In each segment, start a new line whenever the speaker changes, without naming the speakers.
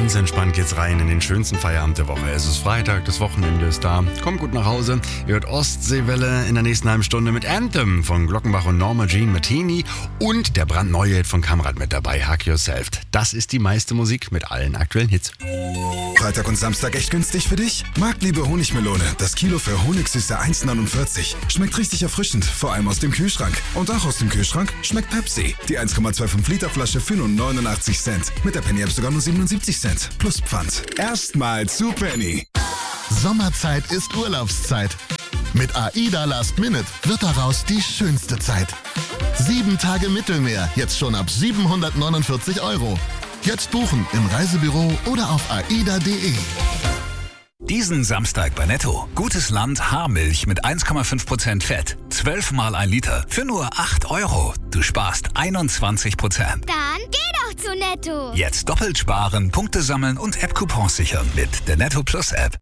Ganz entspannt geht's rein in den schönsten Feierabend der Woche. Es ist Freitag, das Wochenende ist da. Kommt gut nach Hause. Ihr hört Ostseewelle in der nächsten halben Stunde mit Anthem von Glockenbach und Norma Jean Martini und der brandneue Hit von Kamrat mit dabei, Hug Yourself. Das ist die meiste Musik mit allen aktuellen Hits.
Freitag und Samstag echt günstig für dich? Marktliebe Honigmelone. Das Kilo für Honigsüße 1,49. Schmeckt richtig erfrischend, vor allem aus dem Kühlschrank. Und auch aus dem Kühlschrank schmeckt Pepsi. Die 1,25 Liter Flasche für nur 89 Cent. Mit der Penny App sogar nur 77 Cent. Plus Pfand. Erstmal zu Penny.
Sommerzeit ist Urlaubszeit. Mit AIDA Last Minute wird daraus die schönste Zeit. 7 Tage Mittelmeer, jetzt schon ab 749 €. Jetzt buchen im Reisebüro oder auf aida.de.
Diesen Samstag bei Netto. Gutes Land Haarmilch mit 1,5% Fett. 12 mal 1 Liter für nur 8 €. Du sparst 21%.
Dann geh doch zu Netto.
Jetzt doppelt sparen, Punkte sammeln und App-Coupons sichern mit der Netto Plus App.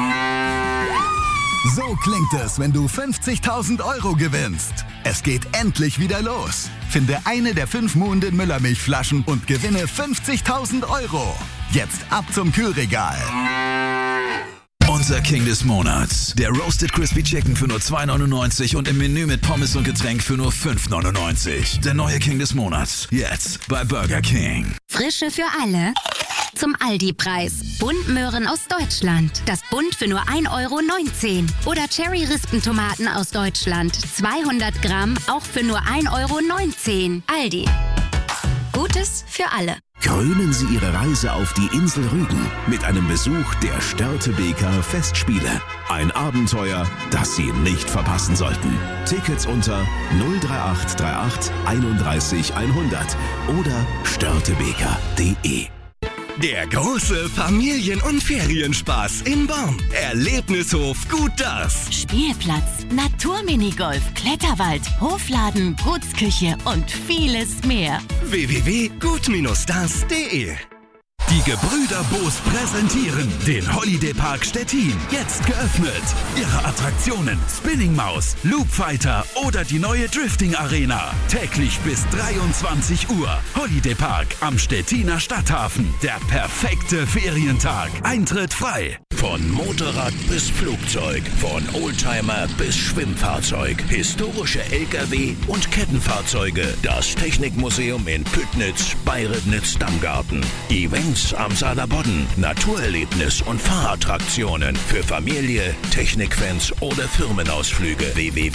So klingt es, wenn du 50.000 € gewinnst. Es geht endlich wieder los. Finde eine der 5 Muhnden Müllermilchflaschen und gewinne 50.000 €. Jetzt ab zum Kühlregal.
Unser King des Monats. Der Roasted Crispy Chicken für nur 2,99 und im Menü mit Pommes und Getränk für nur 5,99. Der neue King des Monats. Jetzt bei Burger King.
Frische für alle. Zum Aldi-Preis. Buntmöhren aus Deutschland. Das Bunt für nur 1,19 € Oder Cherry-Rispentomaten aus Deutschland. 200 Gramm, auch für nur 1,19 € Aldi. Gutes für alle.
Krönen Sie Ihre Reise auf die Insel Rügen mit einem Besuch der Störtebeker Festspiele. Ein Abenteuer, das Sie nicht verpassen sollten. Tickets unter 03838 31 100 oder störtebeker.de.
Der große Familien- und Ferienspaß in Born. Erlebnishof Gut Das.
Spielplatz, Naturminigolf, Kletterwald, Hofladen, Gutsküche und vieles mehr.
www.gut-das.de. Die Gebrüder Boos präsentieren den Holiday Park Stettin. Jetzt geöffnet. Ihre Attraktionen Spinning Maus, Loop Fighter oder die neue Drifting Arena. Täglich bis 23 Uhr. Holiday Park am Stettiner Stadthafen. Der perfekte Ferientag. Eintritt frei.
Von Motorrad bis Flugzeug, von Oldtimer bis Schwimmfahrzeug, historische LKW und Kettenfahrzeuge. Das Technikmuseum in Püttnitz bei Ribnitz-Damgarten. Events am Saarlandbodden, Naturerlebnis und Fahrattraktionen für Familie, Technikfans oder Firmenausflüge.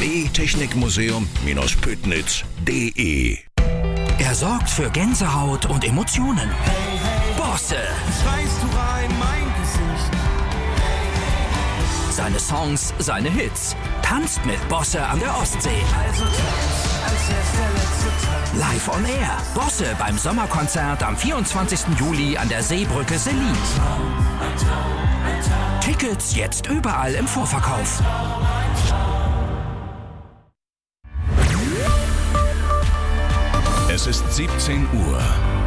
www.technikmuseum-püttnitz.de.
Er sorgt für Gänsehaut und Emotionen. Bosse.
Schreist du rein, mein Gesicht.
Seine Songs, seine Hits. Tanzt mit Bosse an der Ostsee.
Also tanz, als wär's der letzte Tag.
Live on Air. Bosse beim Sommerkonzert am 24. Juli an der Seebrücke Selin. Tickets jetzt überall im Vorverkauf.
Es ist 17 Uhr.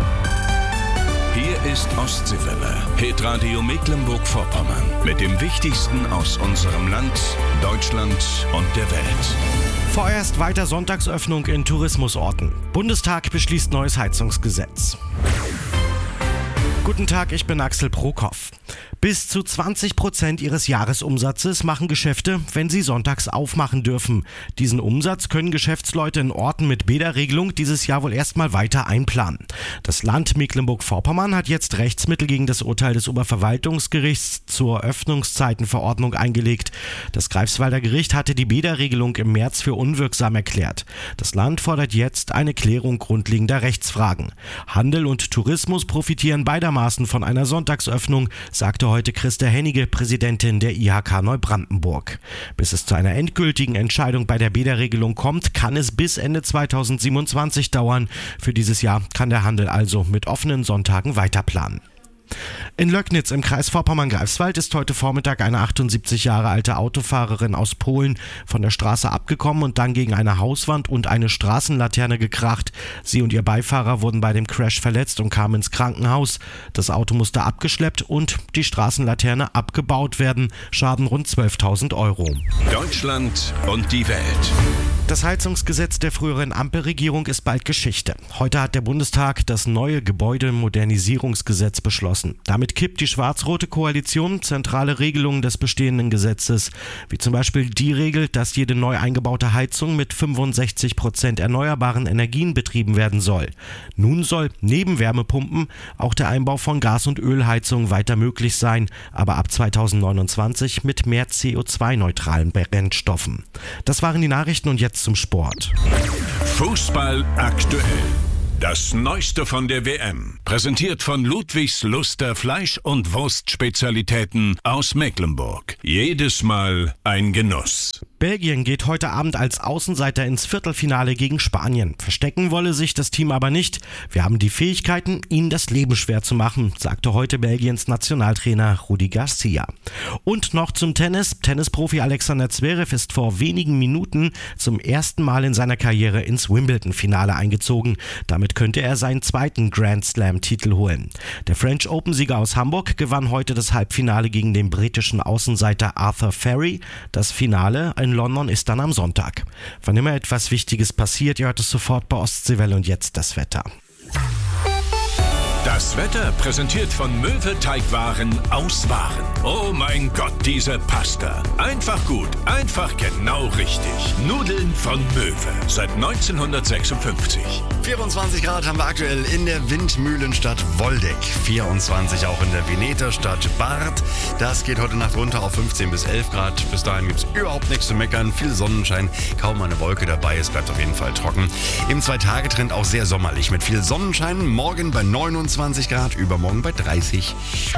Hier ist Ostseewelle, Hitradio Mecklenburg-Vorpommern. Mit dem Wichtigsten aus unserem Land, Deutschland und der Welt.
Vorerst weiter Sonntagsöffnung in Tourismusorten. Bundestag beschließt neues Heizungsgesetz. Guten Tag, ich bin Axel Prokop. Bis zu 20% ihres Jahresumsatzes machen Geschäfte, wenn sie sonntags aufmachen dürfen. Diesen Umsatz können Geschäftsleute in Orten mit Bäderregelung dieses Jahr wohl erstmal weiter einplanen. Das Land Mecklenburg-Vorpommern hat jetzt Rechtsmittel gegen das Urteil des Oberverwaltungsgerichts zur Öffnungszeitenverordnung eingelegt. Das Greifswalder Gericht hatte die Bäderregelung im März für unwirksam erklärt. Das Land fordert jetzt eine Klärung grundlegender Rechtsfragen. Handel und Tourismus profitieren beidermaßen von einer Sonntagsöffnung, sagte heute Christa Hennige, Präsidentin der IHK Neubrandenburg. Bis es zu einer endgültigen Entscheidung bei der Bäderregelung kommt, kann es bis Ende 2027 dauern. Für dieses Jahr kann der Handel also mit offenen Sonntagen weiterplanen. In Löcknitz im Kreis Vorpommern-Greifswald ist heute Vormittag eine 78 Jahre alte Autofahrerin aus Polen von der Straße abgekommen und dann gegen eine Hauswand und eine Straßenlaterne gekracht. Sie und ihr Beifahrer wurden bei dem Crash verletzt und kamen ins Krankenhaus. Das Auto musste abgeschleppt und die Straßenlaterne abgebaut werden. Schaden rund 12.000 €.
Deutschland und die Welt.
Das Heizungsgesetz der früheren Ampelregierung ist bald Geschichte. Heute hat der Bundestag das neue Gebäudemodernisierungsgesetz beschlossen. Damit kippt die schwarz-rote Koalition zentrale Regelungen des bestehenden Gesetzes, wie zum Beispiel die Regel, dass jede neu eingebaute Heizung mit 65% erneuerbaren Energien betrieben werden soll. Nun soll neben Wärmepumpen auch der Einbau von Gas- und Ölheizungen weiter möglich sein, aber ab 2029 mit mehr CO2-neutralen Brennstoffen. Das waren die Nachrichten und jetzt zum Sport.
Fußball aktuell. Das Neueste von der WM. Präsentiert von Ludwigs Luster Fleisch- und Wurstspezialitäten aus Mecklenburg. Jedes Mal ein Genuss.
Belgien geht heute Abend als Außenseiter ins Viertelfinale gegen Spanien. Verstecken wolle sich das Team aber nicht. Wir haben die Fähigkeiten, ihnen das Leben schwer zu machen, sagte heute Belgiens Nationaltrainer Rudi Garcia. Und noch zum Tennis. Tennisprofi Alexander Zverev ist vor wenigen Minuten zum ersten Mal in seiner Karriere ins Wimbledon-Finale eingezogen. Damit könnte er seinen zweiten Grand Slam-Titel holen. Der French Open-Sieger aus Hamburg gewann heute das Halbfinale gegen den britischen Außenseiter Arthur Ferry. Das Finale in London ist dann am Sonntag. Wann immer etwas Wichtiges passiert, ihr hört es sofort bei Ostseewelle und jetzt das Wetter.
Das Wetter präsentiert von Möwe Teigwaren aus Waren. Oh mein Gott, diese Pasta. Einfach gut, einfach genau richtig. Nudeln von Möwe. Seit 1956.
24 Grad haben wir aktuell in der Windmühlenstadt Woldeck. 24 auch in der Veneter Stadt Barth. Das geht heute Nacht runter auf 15 bis 11 Grad. Bis dahin gibt es überhaupt nichts zu meckern. Viel Sonnenschein, kaum eine Wolke dabei. Es bleibt auf jeden Fall trocken. Im 2-Tage-Trend auch sehr sommerlich mit viel Sonnenschein. Morgen bei 29 Grad, übermorgen bei 30.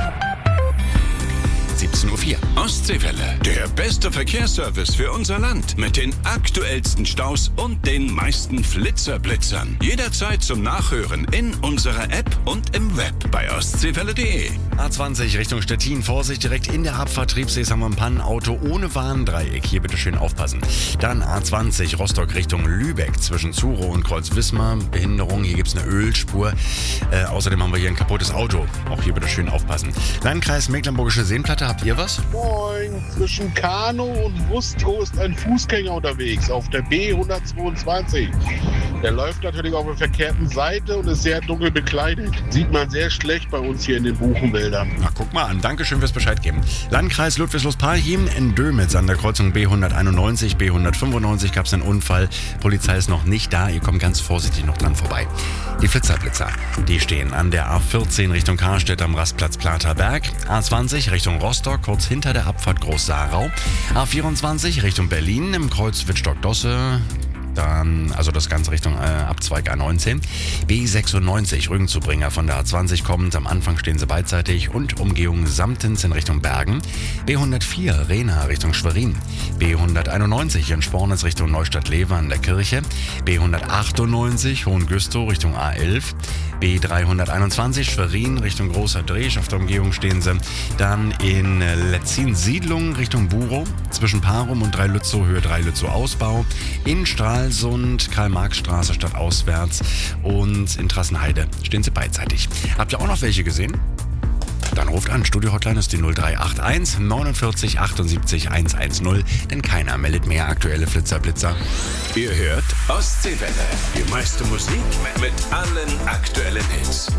17.04 Uhr.
Ostseewelle, der beste Verkehrsservice für unser Land. Mit den aktuellsten Staus und den meisten Flitzerblitzern. Jederzeit zum Nachhören in unserer App und im Web bei ostseewelle.de.
A20 Richtung Stettin. Vorsicht, direkt in der Abfahrt Triebsees haben wir ein Pannenauto ohne Warndreieck. Hier bitte schön aufpassen. Dann A20 Rostock Richtung Lübeck zwischen Zuro und Kreuz-Wismar. Behinderung, hier gibt es eine Ölspur. Außerdem haben wir hier ein kaputtes Auto. Auch hier bitte schön aufpassen. Landkreis Mecklenburgische Seenplatte. Habt ihr was?
Moin, zwischen Kano und Wustrow ist ein Fußgänger unterwegs auf der B122. Der läuft natürlich auf der verkehrten Seite und ist sehr dunkel bekleidet. Sieht man sehr schlecht bei uns hier in den Buchenwäldern.
Na, guck mal an. Dankeschön fürs Bescheid geben. Landkreis Ludwigslust-Parchim in Dömitz an der Kreuzung B191, B195 gab es einen Unfall. Polizei ist noch nicht da. Ihr kommt ganz vorsichtig noch dran vorbei. Die Flitzerblitzer, die stehen an der A14 Richtung Karstedt am Rastplatz Platerberg. A20 Richtung Rostock, kurz hinter der Abfahrt Groß-Sarau. A24 Richtung Berlin im Kreuz Wittstock-Dosse. Dann, also das Ganze Richtung Abzweig A19. B96 Rügenzubringer von der A20 kommend. Am Anfang stehen sie beidseitig und Umgehung Samtens in Richtung Bergen. B104 Rehna Richtung Schwerin. B191 in Spornitz Richtung Neustadt-Lever an der Kirche. B198 Hohengüstow Richtung A11. B321 Schwerin Richtung Großer Dresch. Auf der Umgehung stehen sie. Dann in Letzin-Siedlung Richtung Burow. Zwischen Parum und Dreilützow, Höhe Dreilützow Ausbau. In Stralsund, Karl-Marx-Straße stadtauswärts und in Trassenheide stehen sie beidseitig. Habt ihr auch noch welche gesehen? Dann ruft an. Studio-Hotline ist die 0381 49 78 110, denn keiner meldet mehr aktuelle Flitzerblitzer.
Ihr hört Ostseewelle. Die meiste Musik mit allen aktuellen Hits.